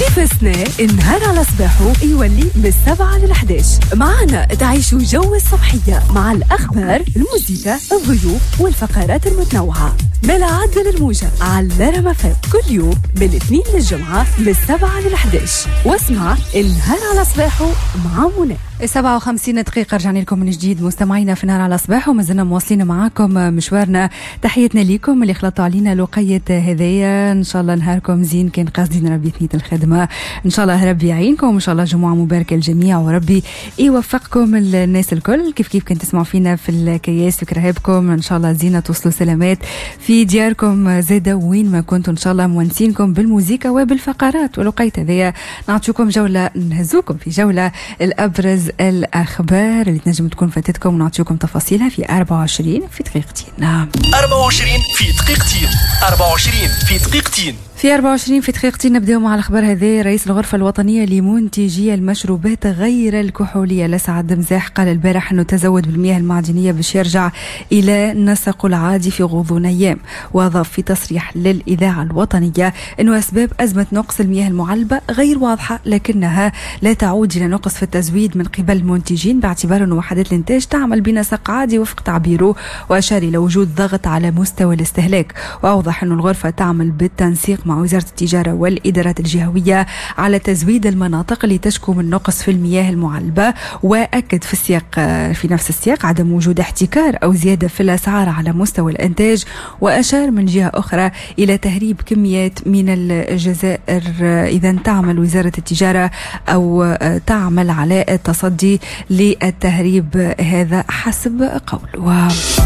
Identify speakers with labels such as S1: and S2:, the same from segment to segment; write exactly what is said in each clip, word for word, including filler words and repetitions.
S1: في فسنا النهار على صباحه يولي من السبعة للحداش. معنا تعيشوا جو الصبحية مع الأخبار، الموسيقى، الضيوف والفقرات المتنوعة. ملا عدل الموجة على رما فم كل يوم من الاثنين للجمعة من السبعة للحداش. واسمع النهار على صباحه مع منى.
S2: سبعة وخمسين دقيقة رجعنا لكم من جديد مستمعينا في نهار على صباح، وما زلنا مواصلين معاكم مشوارنا. تحياتنا ليكم اللي خلطوا علينا لقية هدايا. ان شاء الله نهاركم زين، كان قاصدين ربي ثنية الخدمة. ان شاء الله ربي يعينكم، وان شاء الله جمعة مباركة للجميع، وربي يوفقكم الناس الكل. كيف كيف كنت تسمعوا فينا في الكياس في كرهبكم، ان شاء الله زينة توصلوا سلامات في دياركم زادة وين ما كنتوا. ان شاء الله مونسينكم بالموسيقى وبالفقرات. ولقيت هدايا نعطيكم جولة، نهزوكم في جولة الأبرز الأخبار اللي تنجم تكون فاتتكم، ونعطيكم تفاصيلها في أربعة وعشرين في دقيقتين. نعم
S3: أربعة وعشرين في دقيقتين أربعة وعشرين في دقيقتين
S2: في أربعة وعشرين في دقيقتين. نبدأ مع الأخبار هذه. رئيس الغرفة الوطنية لمنتجي المشروبات غير الكحولية لسعد مزاح قال البارح أنه تزود بالمياه المعدنية باش يرجع إلى نسقه العادي في غضون أيام. وأضاف في تصريح للإذاعة الوطنية أنه أسباب أزمة نقص المياه المعلبة غير واضحة، لكنها لا تعود إلى نقص في التزويد من قبل المنتجين، باعتبار أن وحدات الإنتاج تعمل بنسق عادي وفق تعبيره. وأشار إلى وجود ضغط على مستوى الاستهلاك. وأوضح أن الغرفة تعمل بالتنسيق مع وزارة التجارة والإدارات الجهوية على تزويد المناطق اللي تشكو من نقص في المياه المعلبة. وأكد في السياق في نفس السياق عدم وجود احتكار أو زيادة في الأسعار على مستوى الإنتاج. وأشار من جهة أخرى إلى تهريب كميات من الجزائر إذا تعمل وزارة التجارة أو تعمل على التصدي للتهريب هذا حسب قوله.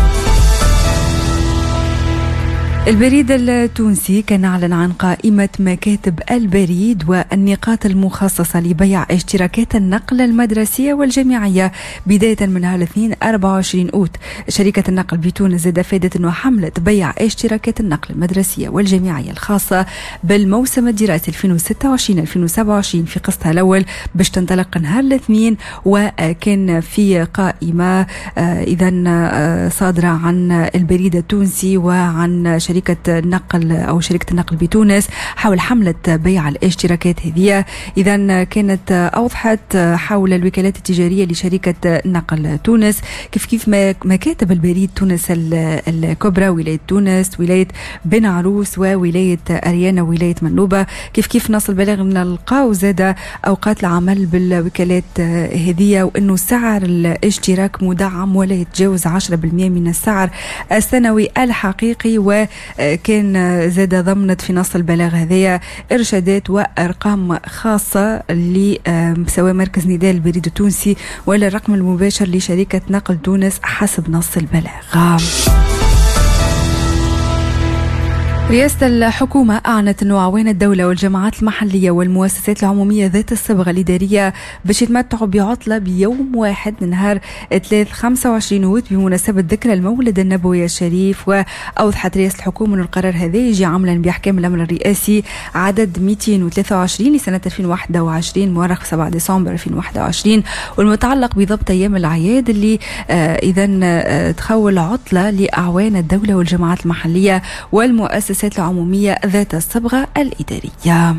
S2: البريد التونسي كان أعلن عن قائمة مكاتب البريد والنقاط المخصصة لبيع اشتراكات النقل المدرسية والجامعية بداية من الاثنين أربعة وعشرين أوت. شركة النقل بتونس زاد فادت أنه حملة بيع اشتراكات النقل المدرسية والجامعية الخاصة بالموسم الدراسي ألفين وستة وعشرين ألفين وسبعة وعشرين في قسطها الأول باش تنطلق نهار الاثنين. وكان في قائمة إذا صادرة عن البريد التونسي وعن شركة شركة النقل أو شركة النقل بتونس حول حملة بيع الاشتراكات هذه. إذا كانت أوضحت حول الوكالات التجارية لشركة نقل تونس كيف كيف مكاتب البريد تونس الكبرى، ولاية تونس، ولاية بن عروس، وولاية أريانا، ولاية منوبة. كيف كيف نصل بلاغ من القاو زاد أوقات العمل بالوكالات هذه، وأنه سعر الاشتراك مدعم ولا يتجاوز عشرة بالمئة من السعر السنوي الحقيقي. و كان زاد ضمنت في نص البلاغ هذية إرشادات وأرقام خاصة لسواء مركز نداء البريد التونسي ولا الرقم المباشر لشركة نقل تونس حسب نص البلاغ. رئاسة الحكومة أعلنت أنه أعوان الدولة والجماعات المحلية والمؤسسات العمومية ذات الصبغة الإدارية باش يتمتعوا بعطلة بيوم واحد نهار ثلاثة خمسة وعشرين أوت بمناسبة ذكرى المولد النبوي الشريف. وأوضحت رئاسة الحكومة أن القرار هذا يجي عملا بأحكام الأمر الرئاسي عدد مئتين وثلاثة وعشرين لسنة ألفين وواحد وعشرين مؤرخ سبعة ديسمبر ألفين وواحد وعشرين، والمتعلق بضبط أيام الأعياد اللي آه إذا آه تخول عطلة لأعوان الدولة والجماعات المحلية والمؤسسات العمومية ذات الصبغة الإدارية.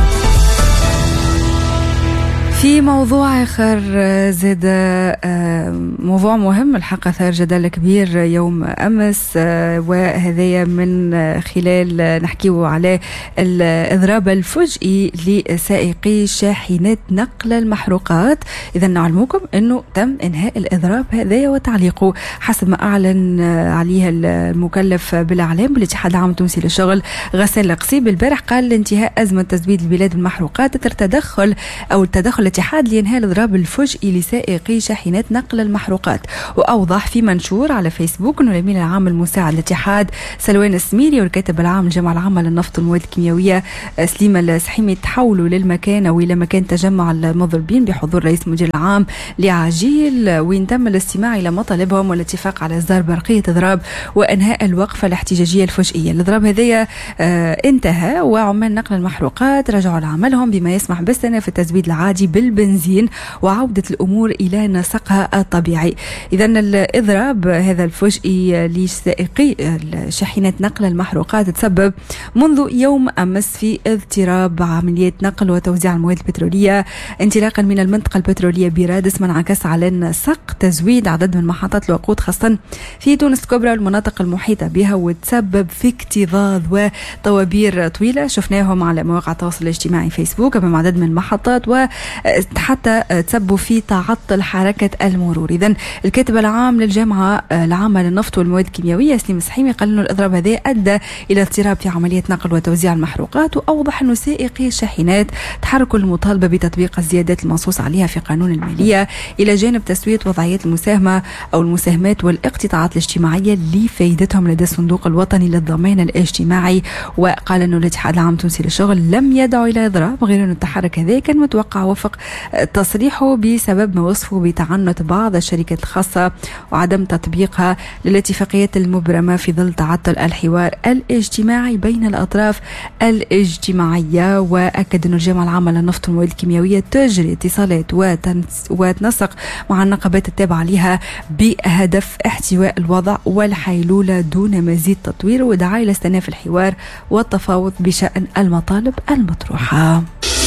S2: في موضوع آخر زاد موضوع مهم الحق أثار جدل كبير يوم أمس، وهذا من خلال نحكيه على الإضراب الفجئي لسائقي شاحنات نقل المحروقات. إذا نعلمكم أنه تم إنهاء الإضراب هذا وتعليقه حسب ما أعلن عليها المكلف بالإعلام بالاتحاد العام التونسي للشغل غسان القصيب البارح. قال انتهاء أزمة تزويد البلاد بالمحروقات تتر تدخل أو التدخل الاتحاد لإنهاء الإضراب الفجئي لسائقي شاحنات نقل المحروقات. وأوضح في منشور على فيسبوك أنه الأمين العام المساعد للاتحاد سلوان السميري والكاتب العام للجمعية العامة للنفط والمواد الكيميائية سليمة السحيمي تحولوا للمكان أو إلى مكان تجمع المضربين بحضور رئيس المدير العام لعجيل، وين تم الاستماع إلى مطالبهم والاتفاق على إصدار برقية إضراب وإنهاء الوقفة الاحتجاجية الفجئية. الإضراب هذا آه انتهى، وعمال نقل المحروقات رجعوا لعملهم بما يسمح بالسنة في التزويد العادي بال بالبنزين وعودة الأمور إلى نسقها الطبيعي. إذا الإضراب هذا الفجئي لسائقي شاحنات نقل المحروقات تسبب منذ يوم أمس في اضطراب عمليات نقل وتوزيع المواد البترولية انطلاقا من المنطقة البترولية برادس، ما انعكس على نسق تزويد عدد من محطات الوقود خاصة في تونس الكبرى والمناطق المحيطة بها، وتسبب في اكتظاظ وطوابير طويلة شفناهم على مواقع التواصل الاجتماعي فيسبوك أمام عدد من المحطات، وحتى تسبب في تعطل حركة المرور. إذن الكاتب العام للجامعة العامة للنفط والمواد الكيميائية سليم السحيمي قال إنه الإضراب هذا أدى إلى اضطراب في عملية نقل وتوزيع المحروقات، وأوضح إنه سائقي الشاحنات تحركوا المطالبة بتطبيق الزيادات المنصوص عليها في قانون المالية إلى جانب تسوية وضعيات المساهمة أو المساهمات والاقتطاعات الاجتماعية لفائدتهم لدى الصندوق الوطني للضمان الاجتماعي. وقال إنه الاتحاد العام التونسي للشغل لم يدعو إلى إضراب، غير أن التحرك هذا كان متوقع وفق تصريحه بسبب ما وصفه بتعنت بعض الشركات الخاصة وعدم تطبيقها للاتفاقيات المبرمة في ظل تعطل الحوار الاجتماعي بين الأطراف الاجتماعية. وأكد أن الجامعة العامة للنفط والمواد الكيميائية تجري اتصالات وتنسق مع النقابات التابعة لها بهدف احتواء الوضع والحيلولة دون مزيد تطوير، ودعا إلى استئناف الحوار والتفاوض بشأن المطالب المطروحة.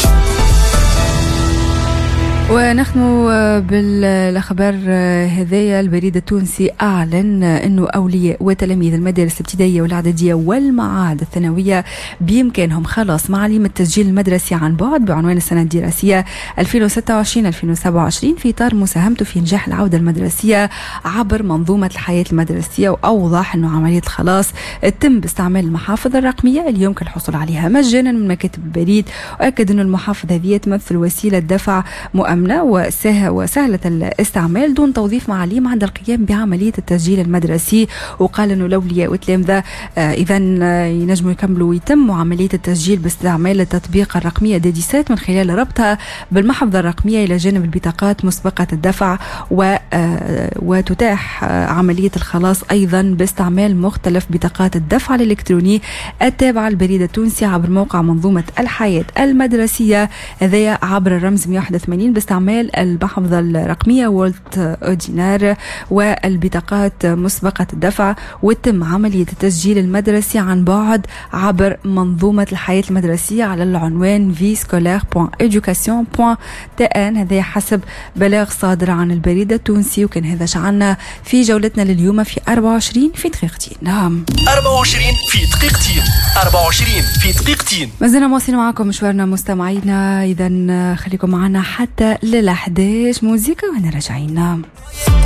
S2: ونختم بالأخبار هذايا. البريد التونسي أعلن أنه أولياء وتلاميذ المدارس الابتدائية والإعدادية والمعاهد الثانوية بإمكانهم خلاص معاليم التسجيل المدرسي عن بعد بعنوان السنة الدراسية ألفين وستة وعشرين ألفين وسبعة وعشرين في إطار مساهمته في إنجاح العودة المدرسية عبر منظومة الحياة المدرسية. وأوضح أنه عملية الخلاص تم باستعمال المحافظ الرقمية اللي يمكن الحصول عليها مجانا من مكاتب البريد. وأكد أنه المحافظ هذه تمثل وسيلة دفع مؤمنة وسهلة الاستعمال دون توظيف معاليم عند القيام بعملية التسجيل المدرسي. وقال أنه الأولياء والتلامذة إذا ينجموا يكملوا ويتم عملية التسجيل باستعمال التطبيق الرقمية ديديسات من خلال ربطها بالمحفظة الرقمية إلى جانب البطاقات مسبقة الدفع، وتتاح عملية الخلاص أيضا باستعمال مختلف بطاقات الدفع الإلكتروني التابعة للبريد التونسي عبر موقع منظومة الحياة المدرسية هذا عبر الرمز مئة وواحد وثمانين باستعمال المحفظة الرقمية وولت أودينار والبطاقات مسبقة الدفع. وتم عملية التسجيل المدرسي عن بعد عبر منظومة الحياة المدرسية على العنوان في سكولير دوت إدوكاسيون دوت تي إن، هذا حسب بلاغ صادر عن البريد التونسي. وكان هذا شعلنا في جولتنا لليوم في أربعة وعشرين في دقيقتين. نعم
S3: أربعة وعشرين في دقيقتين أربعة وعشرين في دقيقتين.
S2: ما زلنا مواصلين معكم مشوارنا مستمعينا، إذا خليكم معنا حتى للأحداش موسيقى وهنا راجعين.